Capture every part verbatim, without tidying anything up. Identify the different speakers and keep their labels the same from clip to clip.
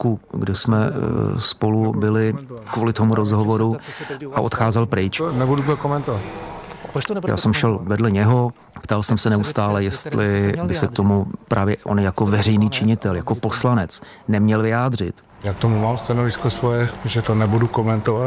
Speaker 1: bloku, kde jsme spolu byli kvůli tomu rozhovoru a odcházel pryč.
Speaker 2: Nebudu to komentovat.
Speaker 1: Já jsem šel vedle něho, ptal jsem se neustále, jestli by se k tomu právě on jako veřejný činitel, jako poslanec neměl vyjádřit.
Speaker 2: Já k tomu mám stanovisko svoje, že to nebudu komentovat.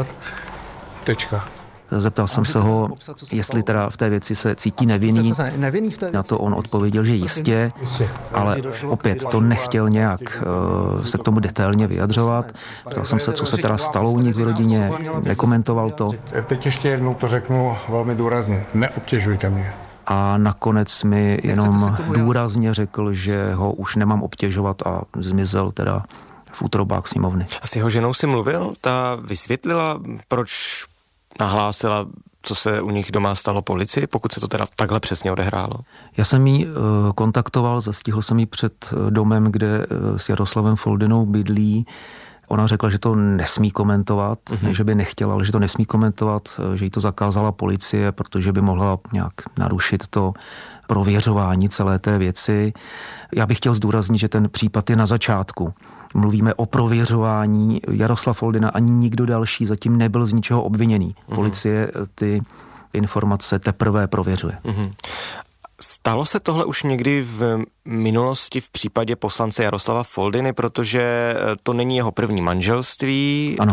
Speaker 2: Tečka.
Speaker 1: Zeptal jsem se ho, jestli teda v té věci se cítí nevinný. Na to on odpověděl, že jistě, ale opět to nechtěl nějak uh, se k tomu detailně vyjadřovat. Ptal jsem se, co se teda stalo u nich v rodině, nekomentoval to.
Speaker 2: Teď ještě jednou to řeknu velmi důrazně. Neobtěžujte mě.
Speaker 1: A nakonec mi jenom důrazně řekl, že ho už nemám obtěžovat a zmizel teda v útrobách sněmovny.
Speaker 3: A s jeho ženou si mluvil? Ta vysvětlila, proč nahlásila, co se u nich doma stalo policii, pokud se to teda takhle přesně odehrálo?
Speaker 1: Já jsem jí uh, kontaktoval, zastihl jsem jí před domem, kde uh, s Jaroslavem Foldynou bydlí. Ona řekla, že to nesmí komentovat, mm-hmm. že by nechtěla, ale že to nesmí komentovat, že jí to zakázala policie, protože by mohla nějak narušit to prověřování celé té věci. Já bych chtěl zdůraznit, že ten případ je na začátku. Mluvíme o prověřování. Jaroslav Foldyna ani nikdo další zatím nebyl z ničeho obviněný. Mm-hmm. Policie ty informace teprve prověřuje. Mm-hmm.
Speaker 3: Stalo se tohle už někdy v minulosti v případě poslance Jaroslava Foldyny, protože to není jeho první manželství, ano.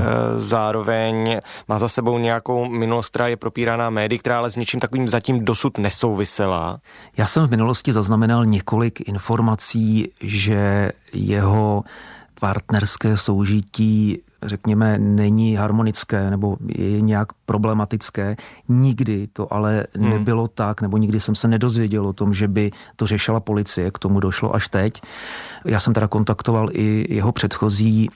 Speaker 3: Zároveň má za sebou nějakou minulost, která je propíraná médii, která ale s ničím takovým zatím dosud nesouvisela.
Speaker 1: Já jsem v minulosti zaznamenal několik informací, že jeho partnerské soužití, řekněme, není harmonické nebo je nějak problematické. Nikdy to ale hmm. nebylo tak, nebo nikdy jsem se nedozvěděl o tom, že by to řešila policie, k tomu došlo až teď. Já jsem teda kontaktoval i jeho předchozí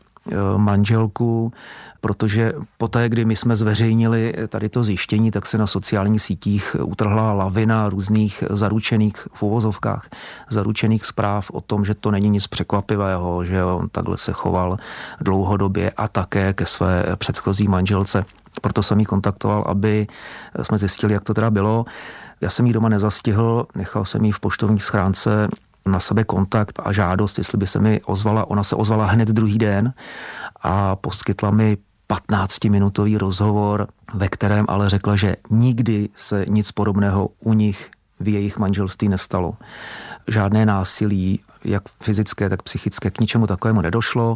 Speaker 1: manželku, protože poté, kdy my jsme zveřejnili tady to zjištění, tak se na sociálních sítích utrhla lavina různých zaručených v uvozovkách, zaručených zpráv o tom, že to není nic překvapivého, že on takhle se choval dlouhodobě a také ke své předchozí manželce. Proto jsem jí kontaktoval, aby jsme zjistili, jak to teda bylo. Já jsem jí doma nezastihl, nechal jsem jí v poštovní schránce na sebe kontakt a žádost, jestli by se mi ozvala. Ona se ozvala hned druhý den a poskytla mi patnáctiminutový rozhovor, ve kterém ale řekla, že nikdy se nic podobného u nich v jejich manželství nestalo. Žádné násilí, jak fyzické, tak psychické, k ničemu takovému nedošlo.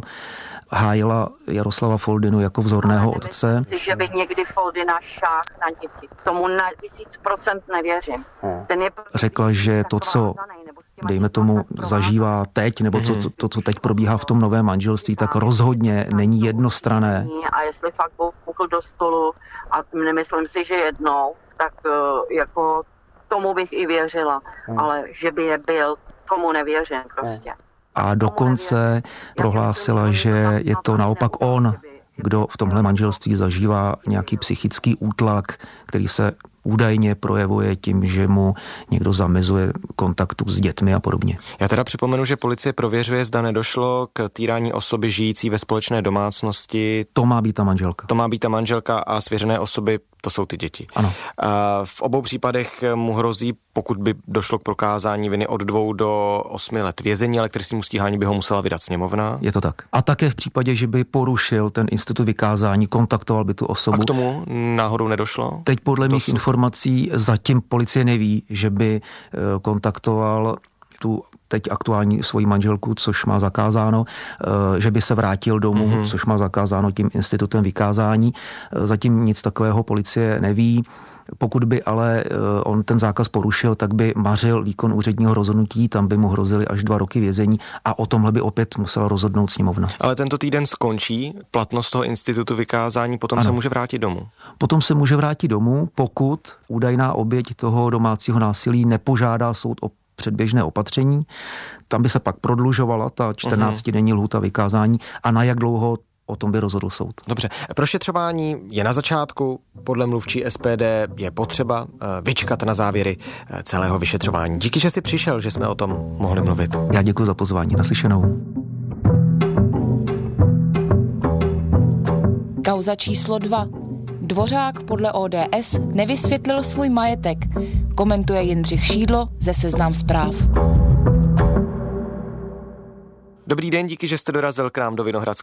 Speaker 1: Hájila Jaroslava Foldynu jako vzorného otce.
Speaker 4: Myslím si, že by někdy Foldyna šáhl na děti. Tomu na tisíc procent nevěřím. Ten je
Speaker 1: Řekla, že to, co dejme tomu zažívá teď, nebo to, to, to, co teď probíhá v tom novém manželství, tak rozhodně není jednostranné.
Speaker 4: A jestli fakt pukl do stolu, a nemyslím si, že jednou, tak jako tomu bych i věřila, ale že by je byl, tomu nevěřím prostě.
Speaker 1: A dokonce prohlásila, že je to naopak on, kdo v tomhle manželství zažívá nějaký psychický útlak, který se údajně projevuje tím, že mu někdo zamezuje kontaktu s dětmi a podobně.
Speaker 3: Já teda připomenu, že policie prověřuje, zda nedošlo k týrání osoby žijící ve společné domácnosti.
Speaker 1: To má být ta manželka.
Speaker 3: To má být ta manželka a svěřené osoby, to jsou ty děti.
Speaker 1: Ano.
Speaker 3: A v obou případech mu hrozí, pokud by došlo k prokázání viny, od dvou do osmi let vězení, ale k trestnímu stíhání by ho musela vydat sněmovna.
Speaker 1: Je to tak. A také v případě, že by porušil ten institut vykázání, kontaktoval by tu osobu.
Speaker 3: A k tomu náhodou nedošlo?
Speaker 1: Teď podle
Speaker 3: to
Speaker 1: mých
Speaker 3: jsou...
Speaker 1: informací zatím policie neví, že by kontaktoval tu teď aktuální svoji manželku, což má zakázáno, že by se vrátil domů, mm-hmm. což má zakázáno tím institutem vykázání. Zatím nic takového policie neví. Pokud by ale on ten zákaz porušil, tak by mařil výkon úředního rozhodnutí, tam by mu hrozily až dva roky vězení a o tomhle by opět musela rozhodnout sněmovna.
Speaker 3: Ale tento týden skončí platnost toho institutu vykázání, potom ano. se může vrátit domů.
Speaker 1: Potom se může vrátit domů, pokud údajná oběť toho domácího násilí nepožádá soud o předběžné opatření. Tam by se pak prodlužovala ta čtrnáctidenní lhůta vykázání a na jak dlouho, o tom by rozhodl soud.
Speaker 3: Dobře. Prošetřování je na začátku. Podle mluvčí S P D je potřeba vyčkat na závěry celého vyšetřování. Díky, že jsi přišel, že jsme o tom mohli mluvit.
Speaker 1: Já děkuji za pozvání. Naslyšenou.
Speaker 5: Kauza číslo dva. Dvořák podle O D S nevysvětlil svůj majetek. Komentuje Jindřich Šídlo ze Seznam Zpráv.
Speaker 3: Dobrý den, díky, že jste dorazil k nám do Vinohradské